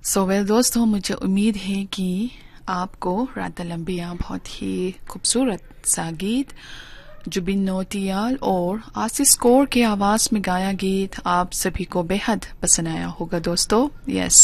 Well दोस्तों, मुझे उम्मीद है कि आपको रात लंबिया बहुत ही खूबसूरत सा गीत जुबिन नौटियाल और आसिस कौर की आवाज में गाया गीत आप सभी को बेहद पसंद आया होगा दोस्तों। यस,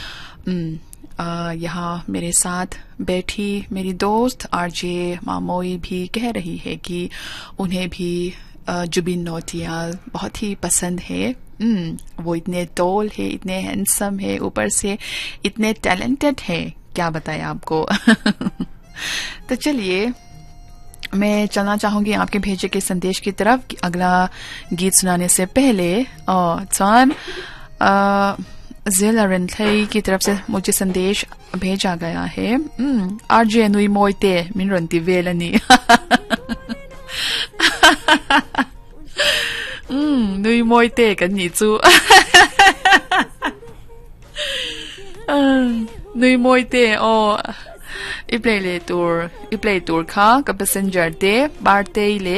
यहाँ मेरे साथ बैठी मेरी दोस्त आरजे मामोई भी कह रही है कि उन्हें भी जुबिन नौटियाल बहुत ही पसंद है। वो इतने टॉल है, इतने हैंडसम है, ऊपर से इतने टैलेंटेड है, क्या बताएं आपको। तो चलिए, मैं चलना चाहूंगी आपके भेजे के संदेश की तरफ। अगला गीत सुनाने से पहले जिला रिंथई की तरफ से मुझे संदेश भेजा गया है। आरजे नुई मोइते मिनरंती वेलनी। नुई मोइते कन्नी चू। नुई मोइते ओ इप्ले टूर खा का पैसेंजर दे बारते ले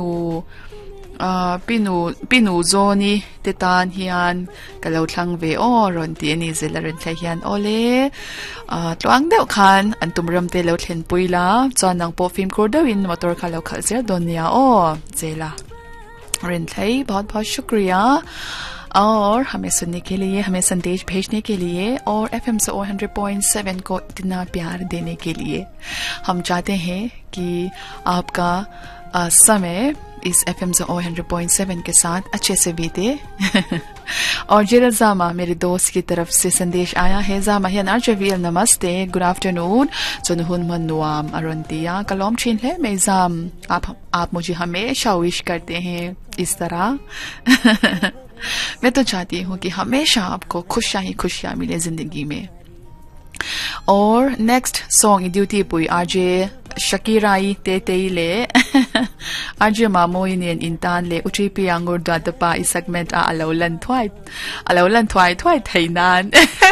पिनु जोनी तेतान हियान कलो थंग वे ओ रोंती नि जिलरन हियान ओले त्वांग दे खान अंतुमरम ते लो थेन पुइला चनंग पो फिल्म कोडो इन मोटर खालो खलसे दुनिया ओ जेला रिंथई बहुत बहुत शुक्रिया और हमें सुनने के लिए, हमें संदेश भेजने के लिए और FM से 100.7 को इतना प्यार देने के लिए। हम चाहते हैं कि आपका समय इस FM से 100.7 के साथ अच्छे से बीते। और जिला जामा मेरे दोस्त की तरफ से संदेश आया है। जामा हियन आर्चवील नमस्ते, गुड आफ्टरनून। चुनहुन मनुआम अरुंतिया कलम छिन है मैं जाम। आप मुझे हमेशा विश करते हैं इस तरह। मैं तो चाहती हूँ कि हमेशा आपको खुशियां मिले जिंदगी में। और next song duty पुई RJ शकीराई तेतेले RJ मामोई ने इंतान ले उची पियांगुर दादपा इस सेगमेंट अलोलन थ्वाई थैनान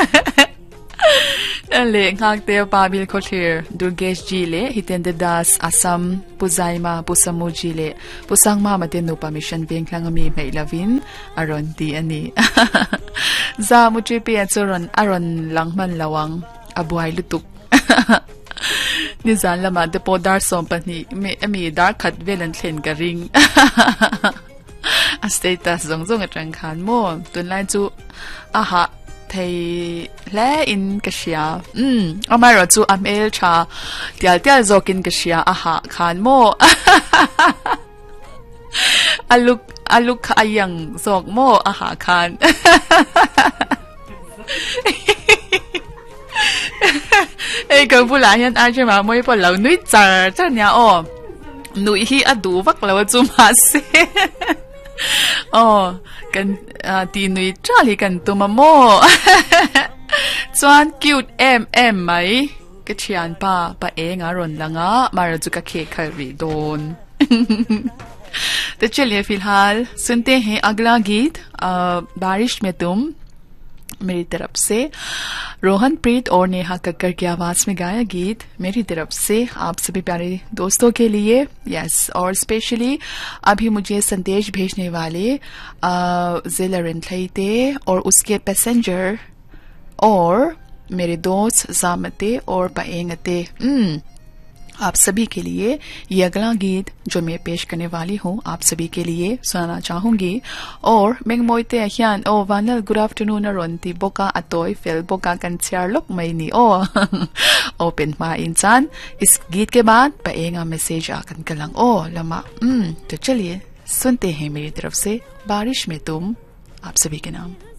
ले ngakte pabil khothir durgesh ji le hitende das asam puzaima pusamu ji le pusangma matenu permission vengklang mi meilavin aron ti ani za muchi pe achoron aron langman lawang abuai lutuk ni zan lama de podar sompani me dar khat velan thlen ka ring a status zong atang khan mo tunlai chu aha thầy lẽ in kashia amaro chu amel cha tial zokin kashia aha khan mo aluk ayang zok mo aha khan ei kan pula hian arje ma moi po lo nui char nya o nui hi adu vak lo chu ma se kan ti nui trali kan tuma mo chuan cute mai ka chian pa e nga ron langa mara chu ka khe khal ri don। तो चलिए फिलहाल सुनते हैं अगला गीत बारिश में तुम, मेरी तरफ से रोहन प्रीत और नेहा कक्कर की आवाज में गाया गीत मेरी तरफ से आप सभी प्यारे दोस्तों के लिए। यस, और स्पेशली अभी मुझे संदेश भेजने वाले जिला रिंथई और उसके पैसेंजर और मेरे दोस्त जामते और पाएंगते, आप सभी के लिए ये अगला गीत जो मैं पेश करने वाली हूँ आप सभी के लिए सुनाना चाहूंगी। और मेंग मोइते हियान ओ वानल गुड आफ्टरनून रोंती बोका अतोय फेल बोका कंसियर लोक मैनी ओ ओपन मा इंसान। इस गीत के बाद पाएगा मैसेज आकन कलंग ओ लमा। तो चलिए सुनते हैं मेरी तरफ से बारिश में तुम, आप सभी के नाम।